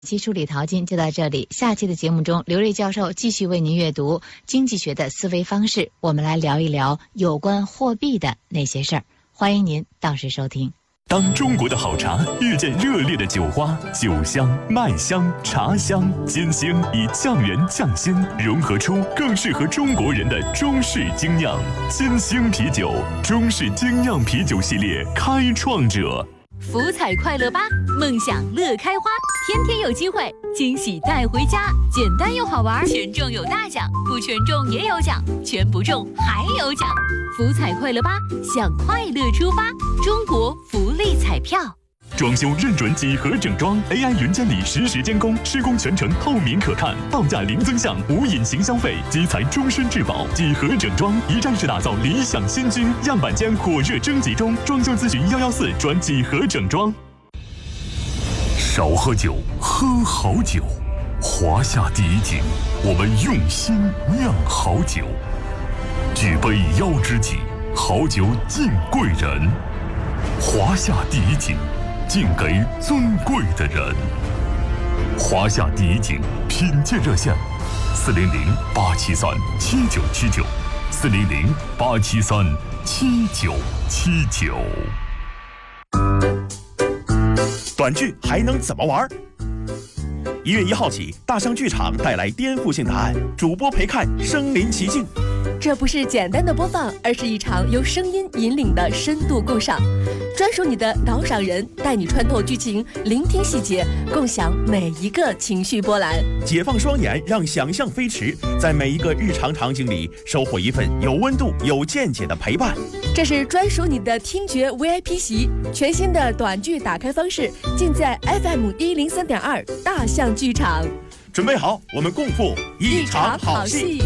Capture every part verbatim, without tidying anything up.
期梳理淘金就到这里，下期的节目中，刘瑞教授继续为您阅读经济学的思维方式，我们来聊一聊有关货币的那些事儿。欢迎您到时收听。 当中国的好茶遇见热烈的酒花，酒香、麦香、茶香、金星以匠人匠心融合出更适合中国人的中式精酿。金星啤酒，中式精酿啤酒系列开创者。 福彩快乐吧，梦想乐开花，天天有机会，惊喜带回家，简单又好玩，全中有大奖，不全中也有奖，全不中还有奖。福彩快乐吧，向快乐出发，中国福利彩票。 装修认准几何整装 ，A I 云监理实时监工，施工全程透明可看，报价零增项，无隐形消费，基材终身质保。几何整装一站式打造理想新居，样板间火热征集中，装修咨询幺幺四转几何整装。少喝酒，喝好酒。华夏第一景，我们用心酿好酒。举杯邀知己，好酒敬贵人。华夏第一景，敬给尊贵的人。华夏第一景品鉴热线：四零零八七三七九七九，四零零八七三七九七九。 短剧还能怎么玩？一月一号起，大象剧场带来颠覆性答案，主播陪看身临其境。 这不是简单的播放，而是一场由声音引领的深度共赏，专属你的导赏人，带你穿透剧情，聆听细节，共享每一个情绪波澜。 解放双眼，让想象飞驰，在每一个日常场景里收获一份有温度、有见解的陪伴。 这是专属你的听觉 V I P 席，全新的短剧打开方式，尽在 F M 一零三点二大象剧场。 准备好，我们共赴一场好戏。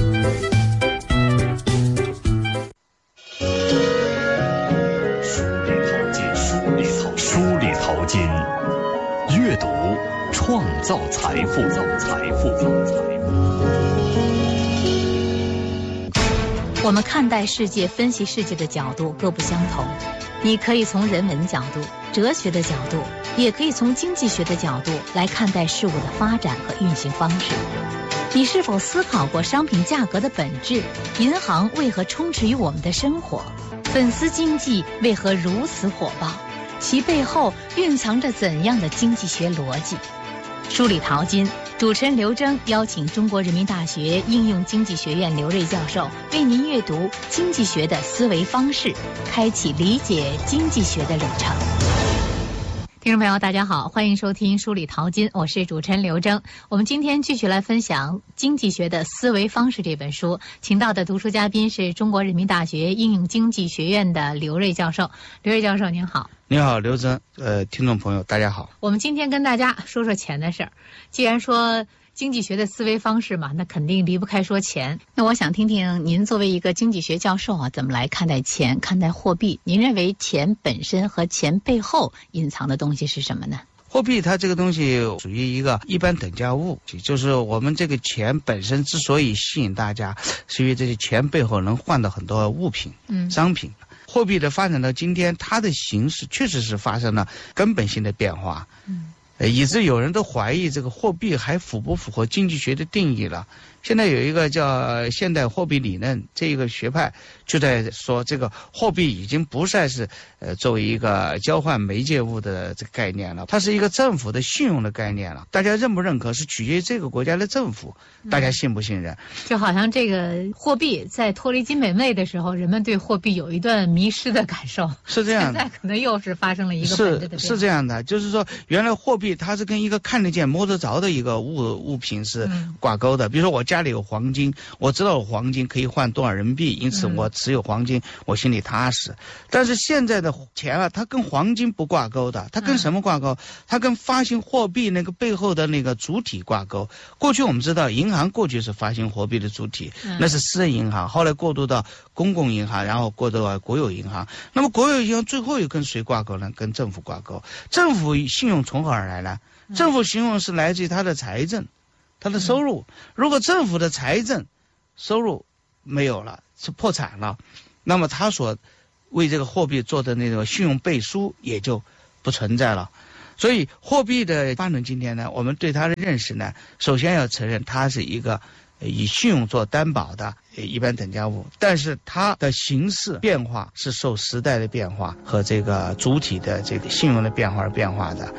梳理淘金，阅读创造财富，财富，财富。 我们看待世界、分析世界的角度各不相同。你可以从人文角度、哲学的角度，也可以从经济学的角度来看待事物的发展和运行方式。你是否思考过商品价格的本质？银行为何充斥于我们的生活？粉丝经济为何如此火爆？其背后蕴藏着怎样的经济学逻辑？梳理淘金，主持人刘征邀请中国人民大学应用经济学院刘瑞教授为您阅读经济学的思维方式，开启理解经济学的旅程。听众朋友大家好，欢迎收听梳理淘金，我是主持人刘征。我们今天继续来分享《经济学的思维方式》这本书，请到的读书嘉宾是中国人民大学应用经济学院的刘瑞教授。刘瑞教授您好。 你好，刘征，呃，听众朋友大家好。 我们今天跟大家说说钱的事儿。既然说经济学的思维方式嘛，那肯定离不开说钱。那我想听听您作为一个经济学教授啊，怎么来看待钱，看待货币？您认为钱本身和钱背后隐藏的东西是什么呢？ 货币它这个东西属于一个一般等价物，就是我们这个钱本身之所以吸引大家，是因为这些钱背后能换到很多物品、嗯、商品。货币的发展到今天，它的形式确实是发生了根本性的变化，嗯，以致有人都怀疑这个货币还符不符合经济学的定义了。现在有一个叫现代货币理论，这一个学派就在说，这个货币已经不再是呃作为一个交换媒介物的这个概念了，它是一个政府的信用的概念了。大家认不认可是取决于这个国家的政府，大家信不信任？ 嗯、就好像这个货币在脱离金本位的时候，人们对货币有一段迷失的感受， 是这样的。 现在可能又是发生了一个本质的变化。 是是这样的，就是说原来货币它是跟一个看得见摸得着的一个物物品是挂钩的，嗯、比如说我家里有黄金，我知道黄金可以换多少人民币，因此我持有黄金，嗯、我心里踏实。但是现在的钱啊，它跟黄金不挂钩的，它跟什么挂钩？嗯、它跟发行货币那个背后的那个主体挂钩。过去我们知道，银行过去是发行货币的主体，嗯、那是私人银行，后来过渡到公共银行，然后过渡到国有银行。那么国有银行最后又跟谁挂钩呢？跟政府挂钩。政府信用从何而来呢？政府信用是来自于它的财政。它的收入，如果政府的财政收入没有了，是破产了，那么他所为这个货币做的那个信用背书也就不存在了。 所以货币的发展今天呢，我们对它的认识呢，首先要承认它是一个以信用做担保的一般等价物，但是它的形式变化是受时代的变化和这个主体的这个信用的变化而变化的。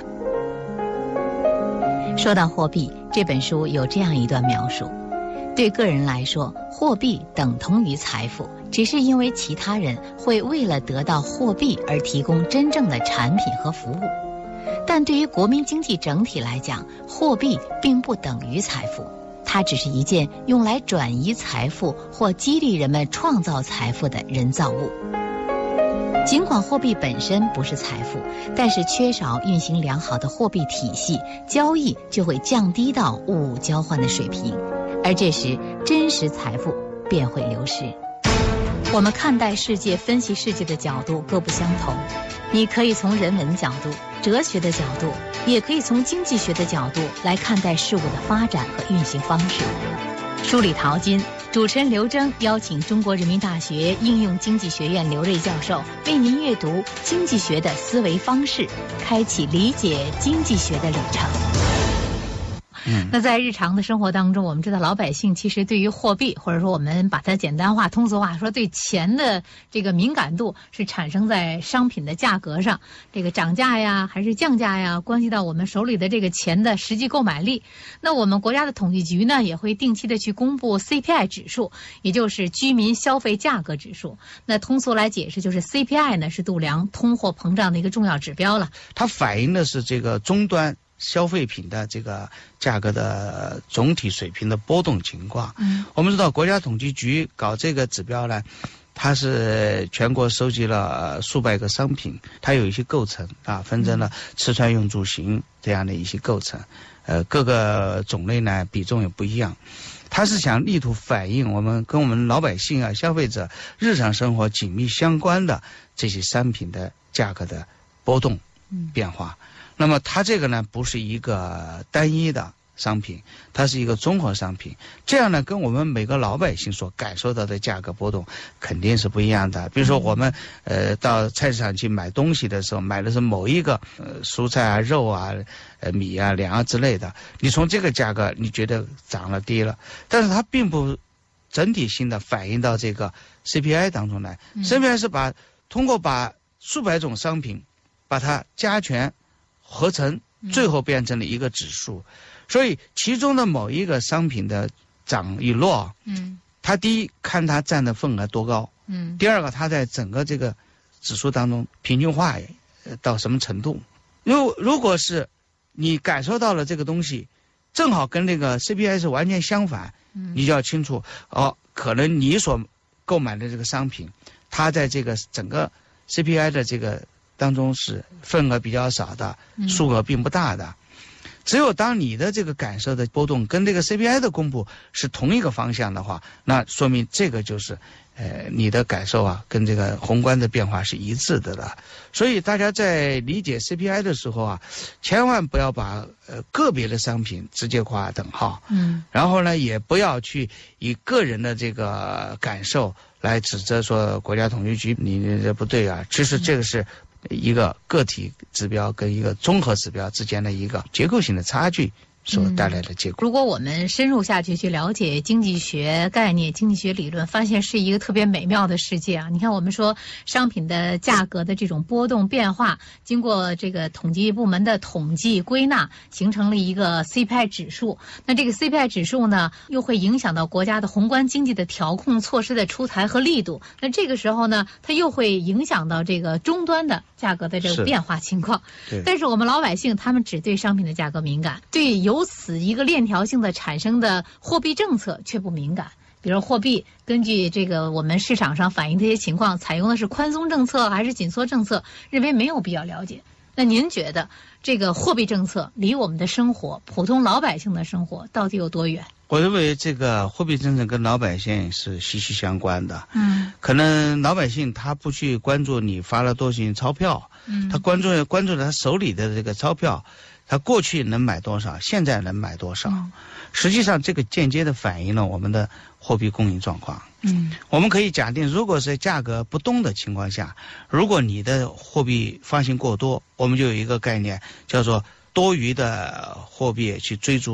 说到货币，这本书有这样一段描述：对个人来说，货币等同于财富，只是因为其他人会为了得到货币而提供真正的产品和服务。但对于国民经济整体来讲，货币并不等于财富，它只是一件用来转移财富或激励人们创造财富的人造物。尽管货币本身不是财富，但是缺少运行良好的货币体系，交易就会降低到物物交换的水平，而这时真实财富便会流失。我们看待世界、分析世界的角度各不相同，你可以从人文角度、哲学的角度，也可以从经济学的角度来看待事物的发展和运行方式。梳理淘金，主持人刘征邀请中国人民大学应用经济学院刘瑞教授为您阅读经济学的思维方式，开启理解经济学的旅程。 嗯， 那在日常的生活当中，我们知道老百姓其实对于货币，或者说我们把它简单化、通俗化，说对钱的这个敏感度是产生在商品的价格上，这个涨价呀还是降价呀，关系到我们手里的这个钱的实际购买力。那我们国家的统计局呢，也会定期的去公布 C P I 指数，也就是居民消费价格指数。那通俗来解释，就是 C P I 呢是度量通货膨胀的一个重要指标了。 它反映的是这个终端消费品的这个价格的总体水平的波动情况。 嗯， 我们知道国家统计局搞这个指标呢，它是全国收集了数百个商品，它有一些构成啊，分成了吃穿用住行这样的一些构成，呃，各个种类呢比重也不一样。它是想力图反映我们跟我们老百姓啊、消费者日常生活紧密相关的这些商品的价格的波动变化。嗯，那么它这个呢不是一个单一的商品，它是一个综合商品，这样呢跟我们每个老百姓所感受到的价格波动肯定是不一样的。比如说我们呃到菜市场去买东西的时候，买的是某一个呃蔬菜啊、肉啊、呃米啊、粮啊之类的，你从这个价格你觉得涨了低了，但是它并不整体性的反映到这个 C P I 当中来。嗯、C P I 是把通过把数百种商品把它加权合成，最后变成了一个指数。嗯，所以其中的某一个商品的涨与落，嗯，它第一看它占的份额多高，嗯，第二个它在整个这个指数当中平均化到什么程度。如如果是你感受到了这个东西正好跟那个 C P I 是完全相反，嗯，你就要清楚哦，可能你所购买的这个商品，它在这个整个 C P I 的这个当中是份额比较少的，数额并不大的。只有当你的这个感受的波动跟这个 C P I 的公布是同一个方向的话，那说明这个就是呃你的感受啊跟这个宏观的变化是一致的了。所以大家在理解 C P I 的时候啊，千万不要把呃个别的商品直接画等号，嗯，然后呢也不要去以个人的这个感受来指责说国家统计局你这不对啊。其实这个是一个个体指标跟一个综合指标之间的一个结构性的差距所带来的结果。 嗯，如果我们深入下去去了解经济学概念、经济学理论，发现是一个特别美妙的世界啊！你看，我们说商品的价格的这种波动变化，经过这个统计部门的统计归纳，形成了一个 C P I 指数。那这个 C P I 指数呢，又会影响到国家的宏观经济的调控措施的出台和力度。那这个时候呢，它又会影响到这个终端的价格的这个变化情况。 对。 但是我们老百姓他们只对商品的价格敏感，对由此一个链条性的产生的货币政策却不敏感。比如货币根据这个我们市场上反映这些情况，采用的是宽松政策还是紧缩政策，认为没有必要了解。那您觉得这个货币政策离我们的生活，普通老百姓的生活到底有多远？ 我认为这个货币政策跟老百姓是息息相关的。 嗯， 可能老百姓他不去关注你发了多少钞票，嗯，他关注关注他手里的这个钞票它过去能买多少，现在能买多少。 嗯、 实际上，这个间接的反映了我们的货币供应状况。 嗯， 我们可以假定，如果是价格不动的情况下，如果你的货币发行过多，我们就有一个概念叫做多余的货币去追逐